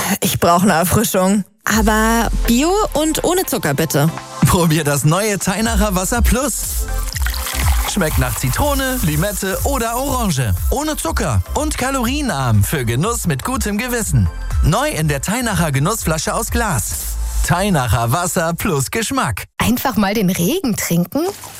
Ich brauche eine Erfrischung. Aber Bio und ohne Zucker bitte. Probier das neue Teinacher Wasser Plus. Schmeckt nach Zitrone, Limette oder Orange. Ohne Zucker und kalorienarm für Genuss mit gutem Gewissen. Neu in der Teinacher Genussflasche aus Glas. Teinacher Wasser plus Geschmack. Einfach mal den Regen trinken?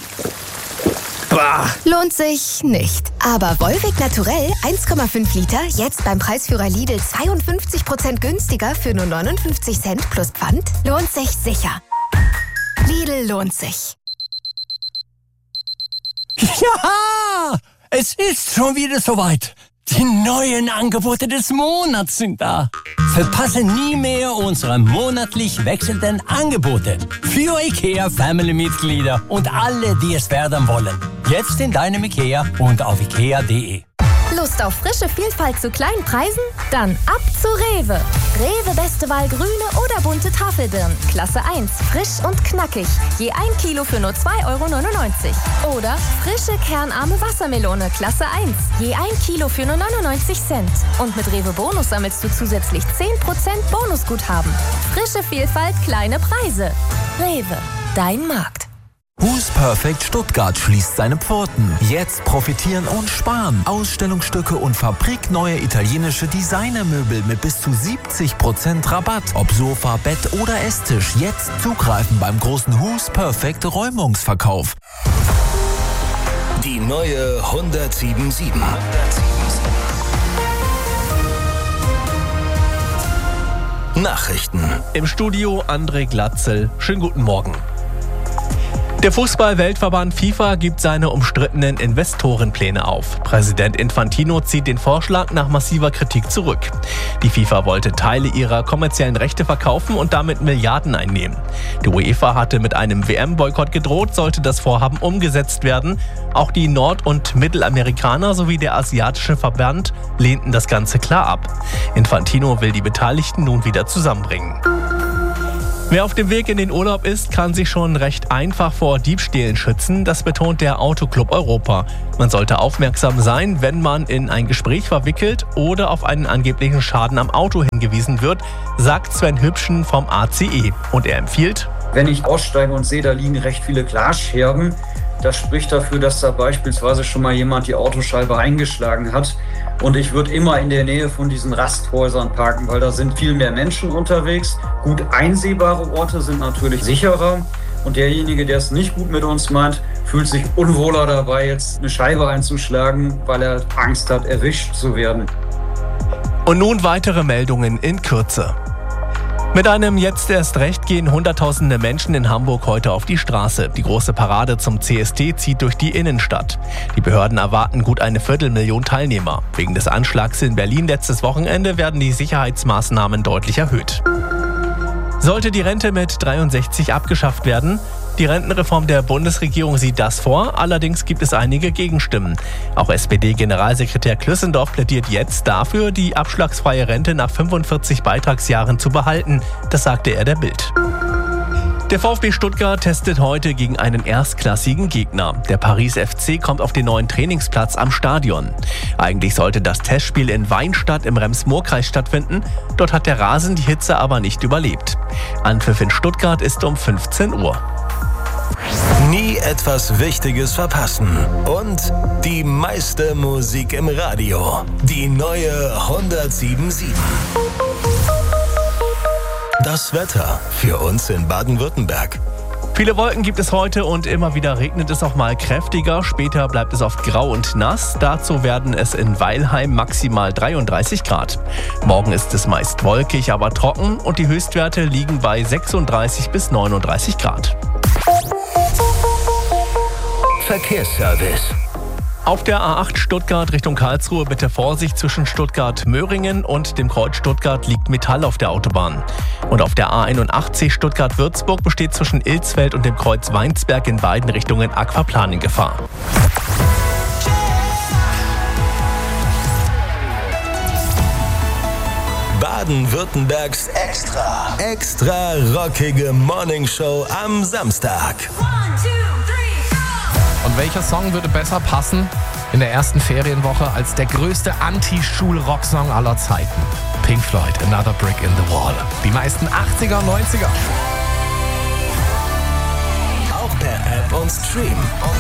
Bah. Lohnt sich nicht. Aber Wolwig Naturell 1,5 Liter jetzt beim Preisführer Lidl 52% günstiger für nur 59 Cent plus Pfand lohnt sich sicher. Lidl lohnt sich. Ja, es ist schon wieder soweit. Die neuen Angebote des Monats sind da. Verpasse nie mehr unsere monatlich wechselnden Angebote für IKEA-Family-Mitglieder und alle, die es werden wollen. Jetzt in deinem IKEA und auf ikea.de. Lust auf frische Vielfalt zu kleinen Preisen? Dann ab zu Rewe. Rewe beste Wahl grüne oder bunte Tafelbirnen. Klasse 1, frisch und knackig. Je 1 Kilo für nur 2,99 €. Oder frische kernarme Wassermelone. Klasse 1, je 1 Kilo für nur 99 Cent. Und mit Rewe Bonus sammelst du zusätzlich 10% Bonusguthaben. Frische Vielfalt, kleine Preise. Rewe, dein Markt. Who's Perfect Stuttgart schließt seine Pforten. Jetzt profitieren und sparen. Ausstellungsstücke und fabrikneue italienische Designermöbel mit bis zu 70% Rabatt. Ob Sofa, Bett oder Esstisch. Jetzt zugreifen beim großen Who's Perfect Räumungsverkauf. Die neue 107.7. Nachrichten. Im Studio André Glatzel. Schönen guten Morgen. Der Fußball-Weltverband FIFA gibt seine umstrittenen Investorenpläne auf. Präsident Infantino zieht den Vorschlag nach massiver Kritik zurück. Die FIFA wollte Teile ihrer kommerziellen Rechte verkaufen und damit Milliarden einnehmen. Die UEFA hatte mit einem WM-Boykott gedroht, sollte das Vorhaben umgesetzt werden. Auch die Nord- und Mittelamerikaner sowie der asiatische Verband lehnten das Ganze klar ab. Infantino will die Beteiligten nun wieder zusammenbringen. Wer auf dem Weg in den Urlaub ist, kann sich schon recht einfach vor Diebstählen schützen, das betont der Autoclub Europa. Man sollte aufmerksam sein, wenn man in ein Gespräch verwickelt oder auf einen angeblichen Schaden am Auto hingewiesen wird, sagt Sven Hübschen vom ACE. Und er empfiehlt: Wenn ich aussteige und sehe, da liegen recht viele Glasscherben, das spricht dafür, dass da beispielsweise schon mal jemand die Autoscheibe eingeschlagen hat. Und ich würde immer in der Nähe von diesen Rasthäusern parken, weil da sind viel mehr Menschen unterwegs. Gut einsehbare Orte sind natürlich sicherer. Und derjenige, der es nicht gut mit uns meint, fühlt sich unwohler dabei, jetzt eine Scheibe einzuschlagen, weil er Angst hat, erwischt zu werden. Und nun weitere Meldungen in Kürze. Mit einem Jetzt erst recht gehen Hunderttausende Menschen in Hamburg heute auf die Straße. Die große Parade zum CSD zieht durch die Innenstadt. Die Behörden erwarten gut 250.000 Teilnehmer. Wegen des Anschlags in Berlin letztes Wochenende werden die Sicherheitsmaßnahmen deutlich erhöht. Sollte die Rente mit 63 abgeschafft werden? Die Rentenreform der Bundesregierung sieht das vor, allerdings gibt es einige Gegenstimmen. Auch SPD-Generalsekretär Klüssendorf plädiert jetzt dafür, die abschlagsfreie Rente nach 45 Beitragsjahren zu behalten. Das sagte er der Bild. Der VfB Stuttgart testet heute gegen einen erstklassigen Gegner. Der Paris FC kommt auf den neuen Trainingsplatz am Stadion. Eigentlich sollte das Testspiel in Weinstadt im Rems-Murr-Kreis stattfinden. Dort hat der Rasen die Hitze aber nicht überlebt. Anpfiff in Stuttgart ist um 15 Uhr. Nie etwas Wichtiges verpassen. Und die meiste Musik im Radio. Die neue 107.7. Das Wetter für uns in Baden-Württemberg. Viele Wolken gibt es heute und immer wieder regnet es auch mal kräftiger. Später bleibt es oft grau und nass. Dazu werden es in Weilheim maximal 33 Grad. Morgen ist es meist wolkig, aber trocken und die Höchstwerte liegen bei 36 bis 39 Grad. Verkehrsservice. Auf der A8 Stuttgart Richtung Karlsruhe bitte Vorsicht, zwischen Stuttgart-Möhringen und dem Kreuz Stuttgart liegt Metall auf der Autobahn. Und auf der A81 Stuttgart-Würzburg besteht zwischen Ilsfeld und dem Kreuz Weinsberg in beiden Richtungen Aquaplaning-Gefahr. Baden-Württembergs extra rockige Morningshow am Samstag. Und welcher Song würde besser passen? in der ersten Ferienwoche als der größte Anti-Schul-Rock-Song aller Zeiten. Pink Floyd, Another Brick in the Wall. Die meisten 80er und 90er. Auch per App und Stream.